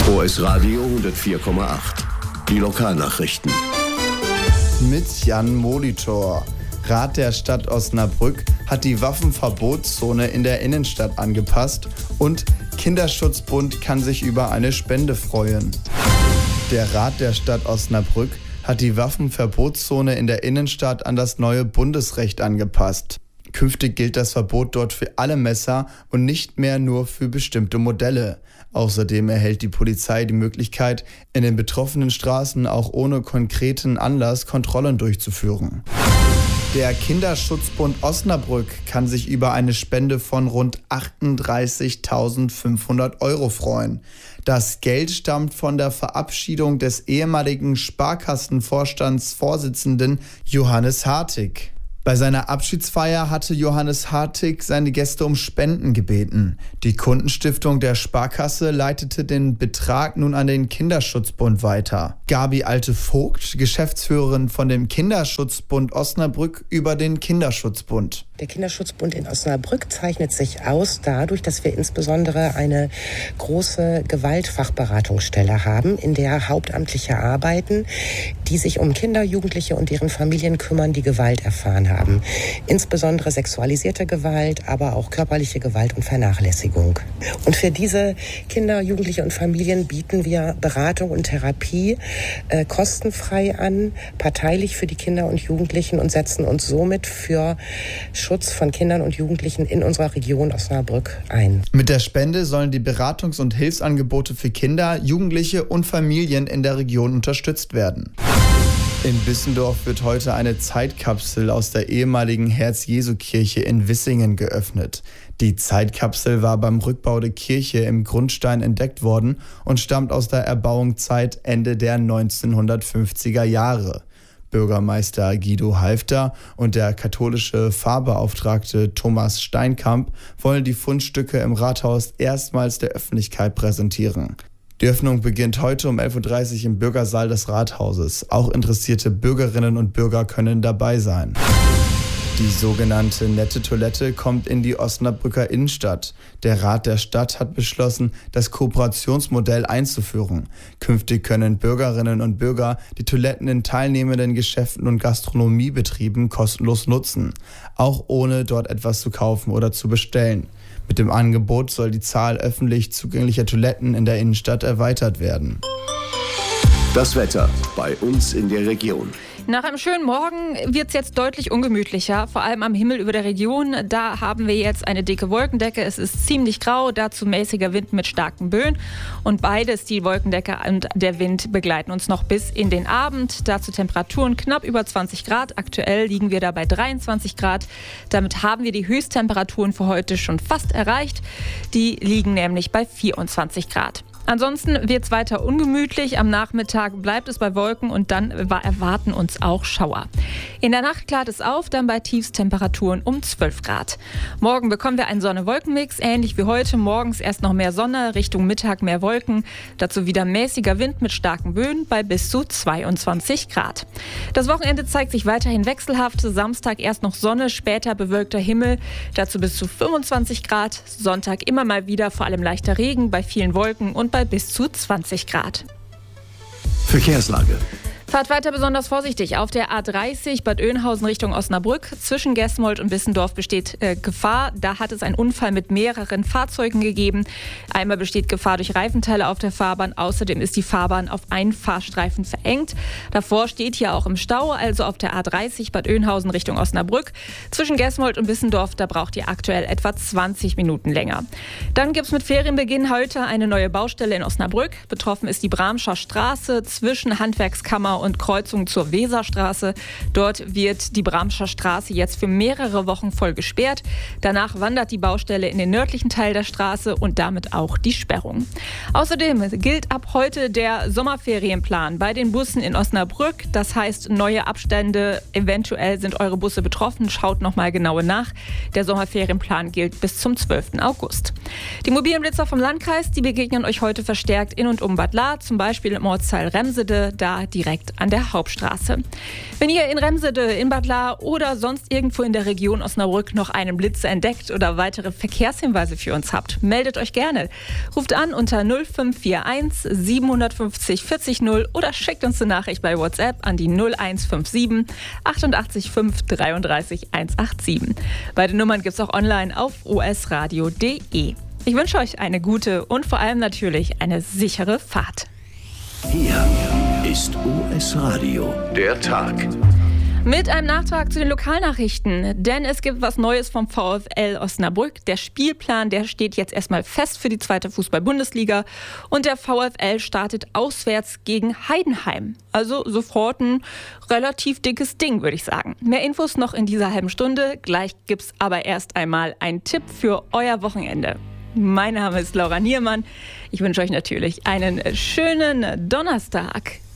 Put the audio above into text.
OS Radio 104,8. Die Lokalnachrichten. Mit Jan Molitor. Rat der Stadt Osnabrück hat die Waffenverbotszone in der Innenstadt angepasst und Kinderschutzbund kann sich über eine Spende freuen. Der Rat der Stadt Osnabrück hat die Waffenverbotszone in der Innenstadt an das neue Bundesrecht angepasst. Künftig gilt das Verbot dort für alle Messer und nicht mehr nur für bestimmte Modelle. Außerdem erhält die Polizei die Möglichkeit, in den betroffenen Straßen auch ohne konkreten Anlass Kontrollen durchzuführen. Der Kinderschutzbund Osnabrück kann sich über eine Spende von rund 38.500 € freuen. Das Geld stammt von der Verabschiedung des ehemaligen Sparkassenvorstandsvorsitzenden Johannes Hartig. Bei seiner Abschiedsfeier hatte Johannes Hartig seine Gäste um Spenden gebeten. Die Kundenstiftung der Sparkasse leitete den Betrag nun an den Kinderschutzbund weiter. Gabi Alte-Vogt, Geschäftsführerin von dem Kinderschutzbund Osnabrück, über den Kinderschutzbund. Der Kinderschutzbund in Osnabrück zeichnet sich aus dadurch, dass wir insbesondere eine große Gewaltfachberatungsstelle haben, in der Hauptamtliche arbeiten, die sich um Kinder, Jugendliche und deren Familien kümmern, die Gewalt erfahren haben. Insbesondere sexualisierte Gewalt, aber auch körperliche Gewalt und Vernachlässigung. Und für diese Kinder, Jugendliche und Familien bieten wir Beratung und Therapie kostenfrei an, parteilich für die Kinder und Jugendlichen und setzen uns somit für Schutz von Kindern und Jugendlichen in unserer Region Osnabrück ein. Mit der Spende sollen die Beratungs- und Hilfsangebote für Kinder, Jugendliche und Familien in der Region unterstützt werden. In Bissendorf wird heute eine Zeitkapsel aus der ehemaligen Herz-Jesu-Kirche in Wissingen geöffnet. Die Zeitkapsel war beim Rückbau der Kirche im Grundstein entdeckt worden und stammt aus der Erbauungszeit Ende der 1950er Jahre. Bürgermeister Guido Halfter und der katholische Pfarrbeauftragte Thomas Steinkamp wollen die Fundstücke im Rathaus erstmals der Öffentlichkeit präsentieren. Die Öffnung beginnt heute um 11.30 Uhr im Bürgersaal des Rathauses. Auch interessierte Bürgerinnen und Bürger können dabei sein. Die sogenannte nette Toilette kommt in die Osnabrücker Innenstadt. Der Rat der Stadt hat beschlossen, das Kooperationsmodell einzuführen. Künftig können Bürgerinnen und Bürger die Toiletten in teilnehmenden Geschäften und Gastronomiebetrieben kostenlos nutzen, auch ohne dort etwas zu kaufen oder zu bestellen. Mit dem Angebot soll die Zahl öffentlich zugänglicher Toiletten in der Innenstadt erweitert werden. Das Wetter bei uns in der Region. Nach einem schönen Morgen wird es jetzt deutlich ungemütlicher, vor allem am Himmel über der Region. Da haben wir jetzt eine dicke Wolkendecke. Es ist ziemlich grau, dazu mäßiger Wind mit starken Böen. Und beides, die Wolkendecke und der Wind, begleiten uns noch bis in den Abend. Dazu Temperaturen knapp über 20 Grad. Aktuell liegen wir da bei 23 Grad. Damit haben wir die Höchsttemperaturen für heute schon fast erreicht. Die liegen nämlich bei 24 Grad. Ansonsten wird es weiter ungemütlich. Am Nachmittag bleibt es bei Wolken und dann erwarten uns auch Schauer. In der Nacht klart es auf, dann bei Tiefstemperaturen um 12 Grad. Morgen bekommen wir einen Sonne-Wolken-Mix, ähnlich wie heute. Morgens erst noch mehr Sonne, Richtung Mittag mehr Wolken. Dazu wieder mäßiger Wind mit starken Böen bei bis zu 22 Grad. Das Wochenende zeigt sich weiterhin wechselhaft. Samstag erst noch Sonne, später bewölkter Himmel. Dazu bis zu 25 Grad. Sonntag immer mal wieder vor allem leichter Regen bei vielen Wolken und bei bis zu 20 Grad. Verkehrslage. Fahrt weiter besonders vorsichtig. Auf der A30 Bad Oeynhausen Richtung Osnabrück. Zwischen Gesmold und Bissendorf besteht Gefahr. Da hat es einen Unfall mit mehreren Fahrzeugen gegeben. Einmal besteht Gefahr durch Reifenteile auf der Fahrbahn. Außerdem ist die Fahrbahn auf einen Fahrstreifen verengt. Davor steht hier auch im Stau, also auf der A30 Bad Oeynhausen Richtung Osnabrück. Zwischen Gesmold und Bissendorf, da braucht ihr aktuell etwa 20 Minuten länger. Dann gibt es mit Ferienbeginn heute eine neue Baustelle in Osnabrück. Betroffen ist die Bramscher Straße zwischen Handwerkskammer und Kreuzung zur Weserstraße. Dort wird die Bramscher Straße jetzt für mehrere Wochen voll gesperrt. Danach wandert die Baustelle in den nördlichen Teil der Straße und damit auch die Sperrung. Außerdem gilt ab heute der Sommerferienplan bei den Bussen in Osnabrück. Das heißt, neue Abstände, eventuell sind eure Busse betroffen. Schaut nochmal genau nach. Der Sommerferienplan gilt bis zum 12. August. Die mobilen Blitzer vom Landkreis, die begegnen euch heute verstärkt in und um Bad Lahr, zum Beispiel im Ortsteil Remsede, da direkt direkt an der Hauptstraße. Wenn ihr in Remsede, in Bad Lahr oder sonst irgendwo in der Region Osnabrück noch einen Blitzer entdeckt oder weitere Verkehrshinweise für uns habt, meldet euch gerne. Ruft an unter 0541 750 40 0 oder schickt uns eine Nachricht bei WhatsApp an die 0157 88 5 33 187. Beide Nummern gibt es auch online auf osradio.de. Ich wünsche euch eine gute und vor allem natürlich eine sichere Fahrt. Hier ist OS Radio, der Tag. Mit einem Nachtrag zu den Lokalnachrichten, denn es gibt was Neues vom VfL Osnabrück. Der Spielplan, der steht jetzt erstmal fest für die 2. Fußball-Bundesliga und der VfL startet auswärts gegen Heidenheim. Also sofort ein relativ dickes Ding, würde ich sagen. Mehr Infos noch in dieser halben Stunde. Gleich gibt's aber erst einmal einen Tipp für euer Wochenende. Mein Name ist Laura Niermann. Ich wünsche euch natürlich einen schönen Donnerstag.